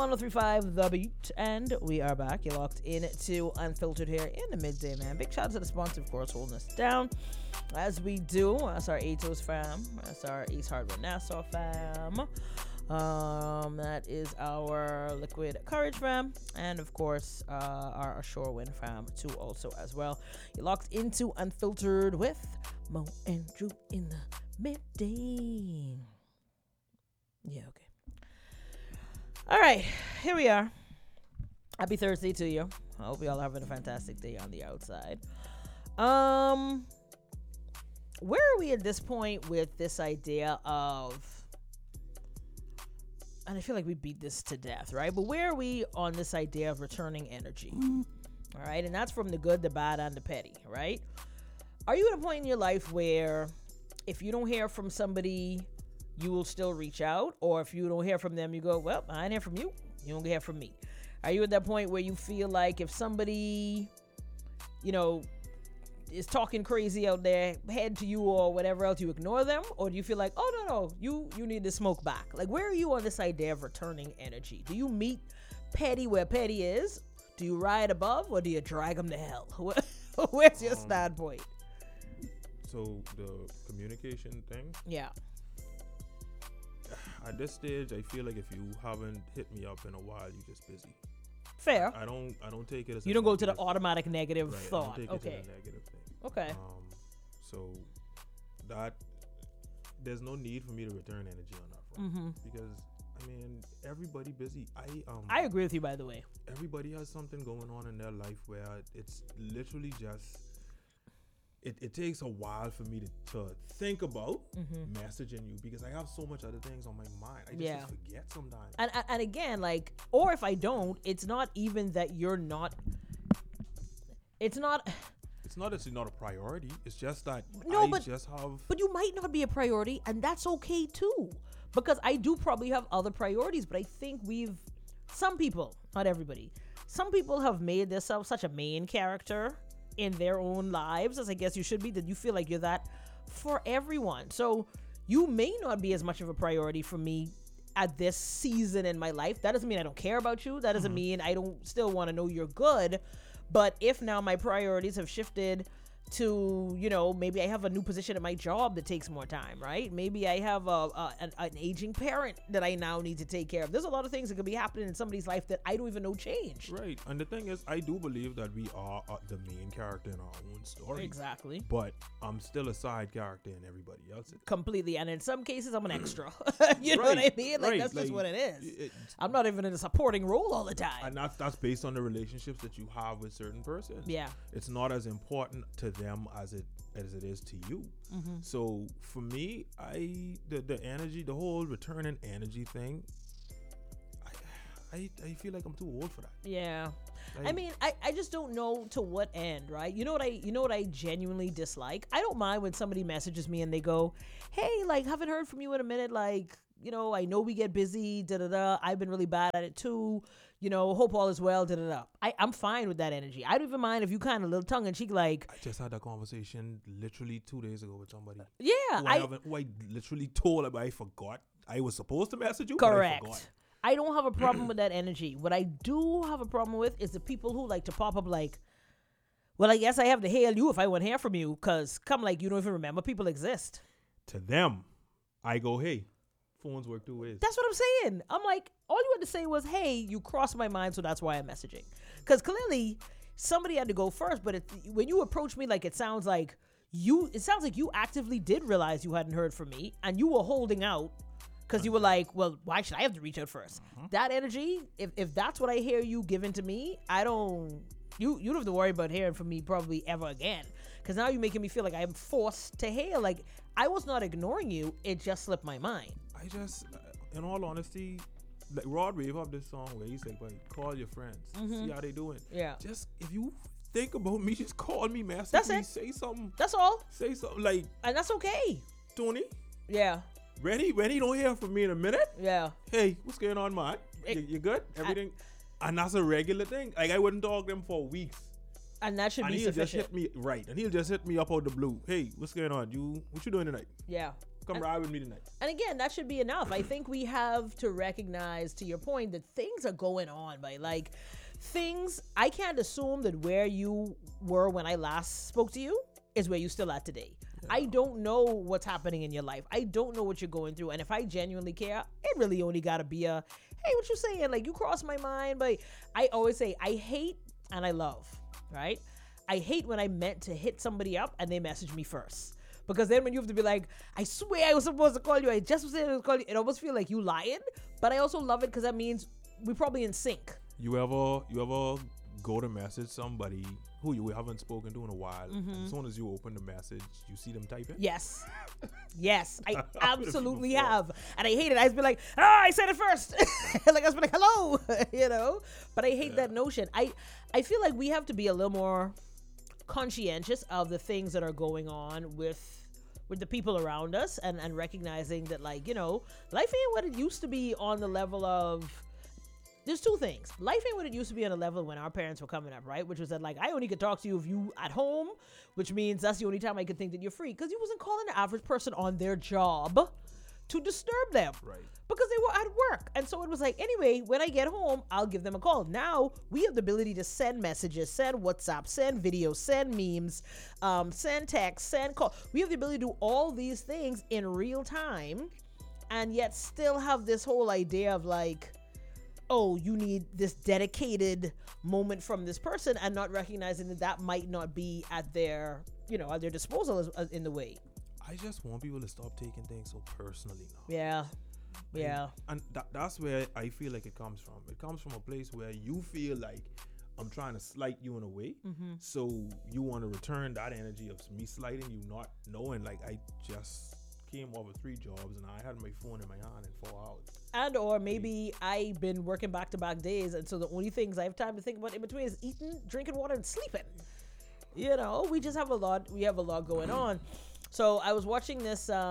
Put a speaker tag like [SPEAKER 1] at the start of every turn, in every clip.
[SPEAKER 1] 1035 The Beat, and we are back. You're locked into Unfiltered here in the midday, man. Big shout out to the sponsor, of course, holding us down as we do. That's our ATOS fam. That's our East Hardware Nassau fam. That is our Liquid Courage fam, and of course, our Shorewind fam too, also as well. You're locked into Unfiltered with Mo and Drew in the midday. Yeah, okay. All right, here we are. Happy Thursday to you. I hope you all are having a fantastic day on the outside. Where are we at this point with this idea of, and I feel like we beat this to death, right? But where are we on this idea of returning energy? All right, and that's from the good, the bad, and the petty, right? Are you at a point in your life where if you don't hear from somebody, you will still reach out? Or if you don't hear from them, you go, well, I ain't hear from you. You don't hear from me. Are you at that point where you feel like if somebody, is talking crazy out there, head to you or whatever else, you ignore them? Or do you feel like, oh, no, you need to smoke back? Like, where are you on this idea of returning energy? Do you meet petty where petty is? Do you ride above, or do you drag them to hell? Where's your standpoint?
[SPEAKER 2] So the communication thing?
[SPEAKER 1] Yeah.
[SPEAKER 2] At this stage, I feel like if you haven't hit me up in a while, you're just busy.
[SPEAKER 1] Fair.
[SPEAKER 2] I don't take it as
[SPEAKER 1] you don't go to the automatic negative
[SPEAKER 2] right,
[SPEAKER 1] thought.
[SPEAKER 2] I don't take
[SPEAKER 1] Okay.
[SPEAKER 2] it as a negative thing.
[SPEAKER 1] Okay.
[SPEAKER 2] So that there's no need for me to return energy on that front because I mean everybody busy.
[SPEAKER 1] I agree with you, by the way.
[SPEAKER 2] Everybody has something going on in their life where it's literally just. It takes a while for me to think about messaging you because I have so much other things on my mind. I just forget sometimes.
[SPEAKER 1] And again, like, or if I don't, it's not even that you're not. It's not that it's not a priority.
[SPEAKER 2] It's just that just have.
[SPEAKER 1] But you might not be a priority, and that's okay too. Because I do probably have other priorities, but I think some people, not everybody, some people have made themselves such a main character in their own lives, as I guess you should be, that you feel like you're that for everyone. So you may not be as much of a priority for me at this season in my life. That doesn't mean I don't care about you. That doesn't mean I don't still want to know you're good. But if now my priorities have shifted to, maybe I have a new position at my job that takes more time, right? Maybe I have an aging parent that I now need to take care of. There's a lot of things that could be happening in somebody's life that I don't even know changed.
[SPEAKER 2] Right. And the thing is, I do believe that we are the main character in our own story.
[SPEAKER 1] Exactly.
[SPEAKER 2] But I'm still a side character in everybody else's.
[SPEAKER 1] Completely. And in some cases, I'm an extra. You know what I mean? Like, that's just what it is. I'm not even in a supporting role all the time.
[SPEAKER 2] And that's based on the relationships that you have with certain persons.
[SPEAKER 1] Yeah.
[SPEAKER 2] It's not as important to them as it is to you. So for me, the energy, the whole returning energy thing, I feel like I'm too old for that.
[SPEAKER 1] Yeah. I mean, I just don't know to what end, right? You know what I genuinely dislike? I don't mind when somebody messages me and they go, hey, like, haven't heard from you in a minute, like, I know we get busy, da-da-da. I've been really bad at it too. Hope all is well, da-da-da. I'm fine with that energy. I don't even mind if you kind of little tongue-in-cheek, like...
[SPEAKER 2] I just had that conversation literally 2 days ago with somebody.
[SPEAKER 1] Yeah.
[SPEAKER 2] Who I literally told him I forgot. I was supposed to message you,
[SPEAKER 1] correct.
[SPEAKER 2] But I forgot.
[SPEAKER 1] I don't have a problem with that energy. What I do have a problem with is the people who like to pop up like, well, I guess I have to hail you if I want to hear from you, because you don't even remember people exist.
[SPEAKER 2] To them, I go, hey, phones work 2 ways.
[SPEAKER 1] That's what I'm saying. I'm like, all you had to say was, hey, you crossed my mind, so that's why I'm messaging. Because clearly, somebody had to go first, but when you approach me, like, it sounds like you actively did realize you hadn't heard from me, and you were holding out, because you were like, well, why should I have to reach out first? That energy, if that's what I hear you giving to me, you don't have to worry about hearing from me probably ever again. Because now you're making me feel like I'm forced to hail. Like, I was not ignoring you. It just slipped my mind.
[SPEAKER 2] I just, in all honesty, like Rod Wave have this song where he said, call your friends, see how they doing.
[SPEAKER 1] Yeah.
[SPEAKER 2] Just, if you think about me, just call me, message
[SPEAKER 1] that's
[SPEAKER 2] me,
[SPEAKER 1] it.
[SPEAKER 2] say something.
[SPEAKER 1] That's all.
[SPEAKER 2] Say something, like.
[SPEAKER 1] And that's okay.
[SPEAKER 2] Tony?
[SPEAKER 1] Yeah.
[SPEAKER 2] Rennie don't hear from me in a minute.
[SPEAKER 1] Yeah.
[SPEAKER 2] Hey, what's going on, man? You good? Everything? And that's a regular thing. Like, I wouldn't talk to him for weeks.
[SPEAKER 1] And that should be sufficient.
[SPEAKER 2] Just hit me, right. And he'll just hit me up out the blue. Hey, what's going on? What you doing tonight?
[SPEAKER 1] Yeah.
[SPEAKER 2] Come ride with me tonight.
[SPEAKER 1] And again, that should be enough. I think we have to recognize, to your point, that things are going on, but like things, I can't assume that where you were when I last spoke to you is where you still at today. I don't know what's happening in your life. I don't know what you're going through. And if I genuinely care, it really only got to be a, hey, what you saying? Like, you crossed my mind. But I always say, I hate and I love, right? I hate when I meant to hit somebody up and they message me first. Because then when you have to be like, I swear I was supposed to call you, I just was supposed to call you, it almost feels like you lying. But I also love it because that means we're probably in sync.
[SPEAKER 2] You ever go to message somebody who you haven't spoken to in a while, and as soon as you open the message, you see them typing?
[SPEAKER 1] Yes. Yes, I absolutely have. And I hate it. I just be like, I said it first. Like, I was like, hello, you know? But I hate that notion. I feel like we have to be a little more conscientious of the things that are going on with the people around us and recognizing that, like, you know, life ain't what it used to be on the level of, there's two things. Life ain't what it used to be on a level when our parents were coming up, right? Which was that, like, I only could talk to you if you at home, which means that's the only time I could think that you're free. Because you wasn't calling the average person on their job to disturb them.
[SPEAKER 2] Right.
[SPEAKER 1] Because they were at work. And so it was like, anyway, when I get home, I'll give them a call. Now, we have the ability to send messages, send WhatsApp, send videos, send memes, send text, send call. We have the ability to do all these things in real time and yet still have this whole idea of, like, oh, you need this dedicated moment from this person, and not recognizing that that might not be at their, you know, at their disposal in the way.
[SPEAKER 2] I just want people to stop taking things so personally now.
[SPEAKER 1] Yeah. Yeah.
[SPEAKER 2] And that's where I feel like it comes from. It comes from a place where you feel like I'm trying to slight you in a way. Mm-hmm. So you want to return that energy of me slighting you, not knowing, like, I just came off of 3 jobs and I had my phone in my hand in 4 hours.
[SPEAKER 1] And or maybe I've been working back-to-back days, and so the only things I have time to think about in between is eating, drinking water, and sleeping. You know, we just have a lot. We have a lot going on. So I was watching this. Me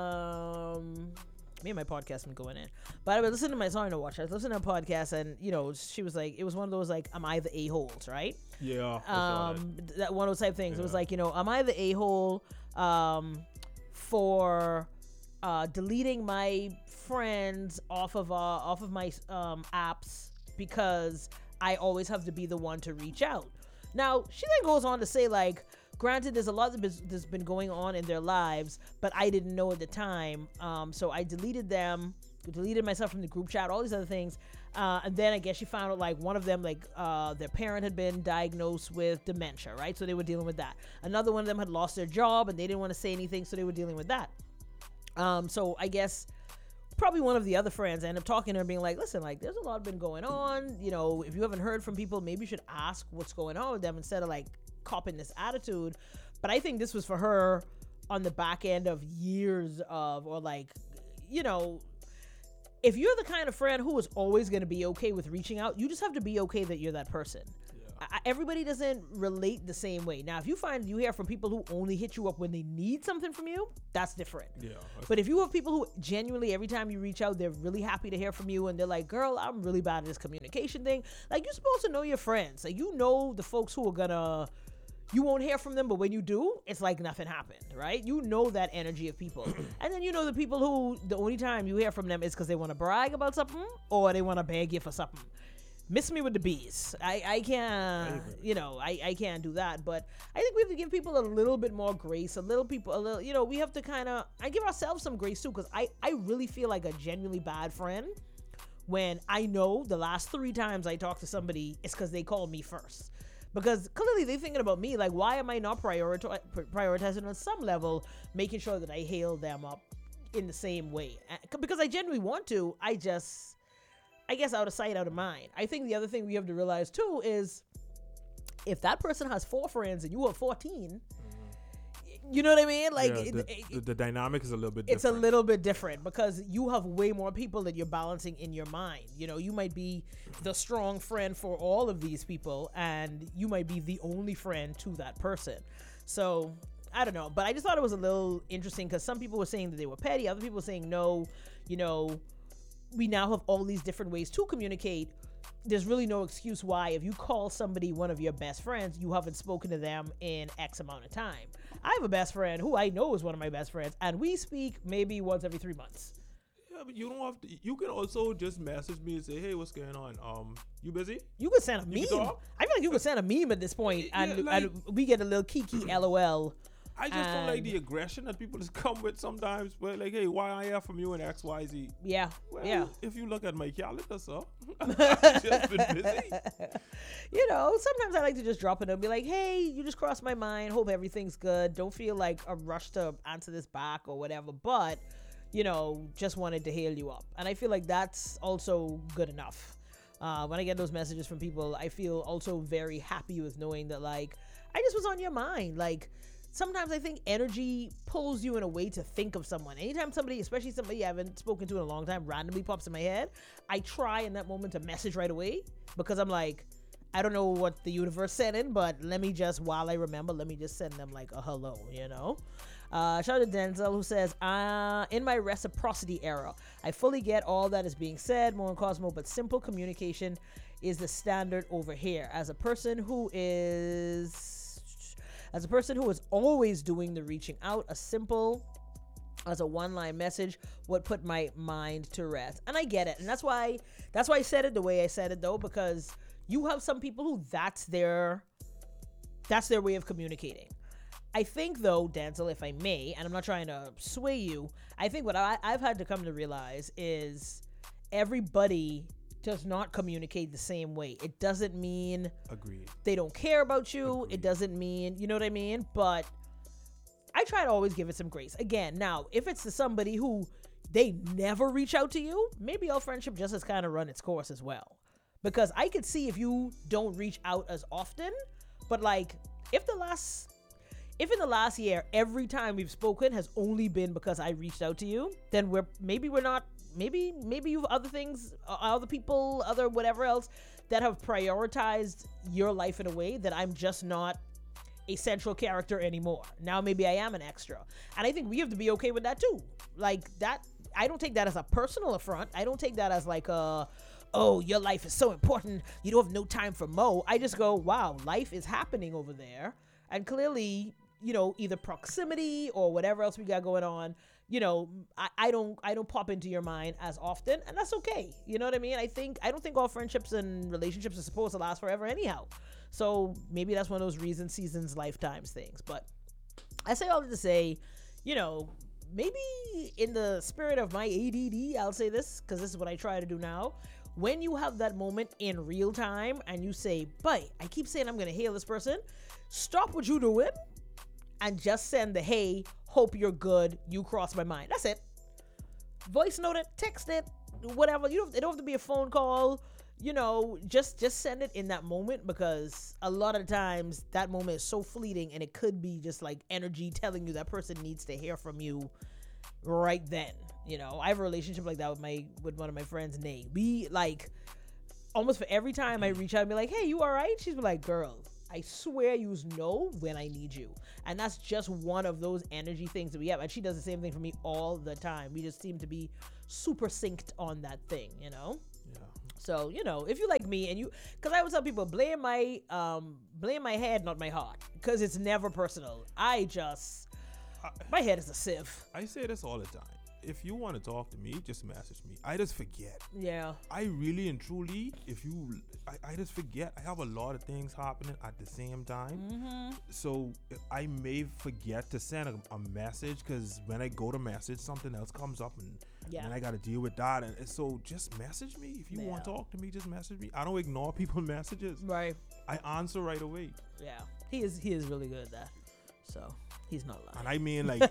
[SPEAKER 1] and my podcast been going in, but I was listening to my song to watch. I was listening to a podcast, and you know, she was like, it was one of those like, am I the a-holes, right?
[SPEAKER 2] Yeah.
[SPEAKER 1] That one of those type things. Yeah. It was like, you know, am I the a-hole for deleting my friends off of my apps because I always have to be the one to reach out. Now, she then goes on to say, like, granted, there's a lot that's been going on in their lives, but I didn't know at the time. So I deleted myself from the group chat, all these other things. And then I guess she found out, like, one of them, like, their parent had been diagnosed with dementia, right? So they were dealing with that. Another one of them had lost their job and they didn't want to say anything, so they were dealing with that. So I guess probably one of the other friends ended up talking to her, being like, listen, like, there's a lot been going on. You know, if you haven't heard from people, maybe you should ask what's going on with them instead of, like, copping this attitude. But I think this was for her on the back end of years of, or like, you know, if you're the kind of friend who is always going to be okay with reaching out, you just have to be okay that you're that person. Everybody doesn't relate the same way. Now, if you find you hear from people who only hit you up when they need something from you, that's different. Yeah. But if you have people who genuinely, every time you reach out, they're really happy to hear from you, and they're like, girl, I'm really bad at this communication thing. Like, you're supposed to know your friends. Like, you know the folks who are gonna, you won't hear from them, but when you do, it's like nothing happened, right? You know that energy of people. And then you know the people who the only time you hear from them is because they want to brag about something or they want to beg you for something. Miss me with the bees. I can't, you know, I can't do that. But I think we have to give people a little bit more grace, you know, we have to kind of, I give ourselves some grace too, because I really feel like a genuinely bad friend when I know the last 3 times I talk to somebody, it's because they called me first. Because clearly they're thinking about me, like, why am I not prioritizing on some level, making sure that I hail them up in the same way? Because I genuinely want to, I guess out of sight, out of mind. I think the other thing we have to realize too is if that person has 4 friends and you have 14, you know what I mean? Like,
[SPEAKER 2] yeah, the dynamic is a little bit different.
[SPEAKER 1] It's a little bit different because you have way more people that you're balancing in your mind. You know, you might be the strong friend for all of these people and you might be the only friend to that person. So I don't know, but I just thought it was a little interesting because some people were saying that they were petty. Other people were saying, no, you know, we now have all these different ways to communicate. there's really no excuse why if you call somebody one of your best friends, you haven't spoken to them in X amount of time. I have a best friend who I know is one of my best friends, and we speak maybe once every 3 months.
[SPEAKER 2] Yeah, but you don't have to. You can also just message me and say, "Hey, what's going on? You busy?"
[SPEAKER 1] You could send a
[SPEAKER 2] You
[SPEAKER 1] meme.
[SPEAKER 2] can talk?
[SPEAKER 1] I feel like you could send a meme at this point,
[SPEAKER 2] Yeah,
[SPEAKER 1] and,
[SPEAKER 2] like-
[SPEAKER 1] and we get a little kiki LOL.
[SPEAKER 2] I just don't like
[SPEAKER 1] And-
[SPEAKER 2] the aggression that people just come with sometimes. But like, hey, why I hear from you and X, Y, Z?
[SPEAKER 1] Yeah,
[SPEAKER 2] Well,
[SPEAKER 1] yeah.
[SPEAKER 2] if you look at my calendar, sir, I've just been busy.
[SPEAKER 1] You know, sometimes I like to just drop it and be like, hey, you just crossed my mind. Hope everything's good. Don't feel like a rush to answer this back or whatever. But, you know, just wanted to hail you up. And I feel like that's also good enough. When I get those messages from people, I feel also very happy with knowing that, like, I just was on your mind. Like, sometimes I think energy pulls you in a way to think of someone. Anytime somebody, especially somebody I haven't spoken to in a long time, randomly pops in my head, I try in that moment to message right away because I'm like, I don't know what the universe sent in, but let me just, while I remember, let me just send them like a hello, you know? Shout out to Denzel who says, in my reciprocity era, I fully get all that is being said, more in Cosmo, but simple communication is the standard over here. As a person who is always doing the reaching out, a simple as a one-line message would put my mind to rest. And I get it. And that's why I said it the way I said it, though, because you have some people who that's their way of communicating. I think, though, Denzel, if I may, and I'm not trying to sway you, I think what I've had to come to realize is everybody does not communicate the same way. It doesn't mean
[SPEAKER 2] Agreed.
[SPEAKER 1] they don't care about you.
[SPEAKER 2] Agreed.
[SPEAKER 1] It doesn't mean, you know what I mean? But I try to always give it some grace. Again, now, if it's to somebody who they never reach out to you, maybe our friendship just has kind of run its course as well. Because I could see if you don't reach out as often, but like if in the last year every time we've spoken has only been because I reached out to you, then maybe you've other things, other people, other whatever else that have prioritized your life in a way that I'm just not a central character anymore. Now maybe I am an extra. And I think we have to be okay with that too. Like that, I don't take that as a personal affront. I don't take that as like oh, your life is so important, you don't have no time for Mo. I just go, wow, life is happening over there. And clearly, you know, either proximity or whatever else we got going on, you know, I don't pop into your mind as often, and that's okay. You know what I mean? I don't think all friendships and relationships are supposed to last forever anyhow. So maybe that's one of those reasons, seasons, lifetimes things. But I say all that to say, you know, maybe in the spirit of my ADD, I'll say this, because this is what I try to do now. When you have that moment in real time and you say, "But I keep saying I'm going to hail this person," stop what you're doing and just send the, "Hey, hope you're good. You crossed my mind." That's it. Voice note it, text it, whatever. It don't have to be a phone call. You know, just send it in that moment, because a lot of the times that moment is so fleeting and it could be just like energy telling you that person needs to hear from you right then. You know, I have a relationship like that with one of my friends, Nay. We like almost for every time I reach out and be like, "Hey, you all right?" She's like, "Girl, I swear you know when I need you." And that's just one of those energy things that we have. And she does the same thing for me all the time. We just seem to be super synced on that thing, you know?
[SPEAKER 2] Yeah.
[SPEAKER 1] So, you know, if you like me and you, because I always tell people, blame my head, not my heart, because it's never personal. My head is a sieve.
[SPEAKER 2] I say this all the time. If you want to talk to me, just message me. I just forget.
[SPEAKER 1] Yeah.
[SPEAKER 2] I really and truly, I just forget. I have a lot of things happening at the same time.
[SPEAKER 1] Mm-hmm.
[SPEAKER 2] So I may forget to send a message, because when I go to message, something else comes up and I got to deal with that. And so just message me. If you want to talk to me, just message me. I don't ignore people's messages.
[SPEAKER 1] Right.
[SPEAKER 2] I answer right away.
[SPEAKER 1] Yeah. He is really good at that. So he's not lying.
[SPEAKER 2] And I mean, like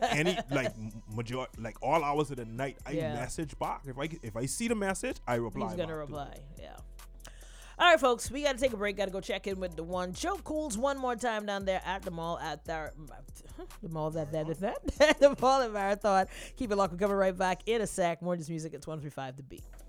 [SPEAKER 2] all hours of the night, I message back. If I see the message, I reply.
[SPEAKER 1] He's gonna
[SPEAKER 2] back
[SPEAKER 1] reply. Yeah. All right, folks, we got to take a break. Got to go check in with the one Joe Cools one more time down there at the mall at the mall the mall at Marathon. Keep it locked. We're coming right back in a sec. More just music at 135 The Beat.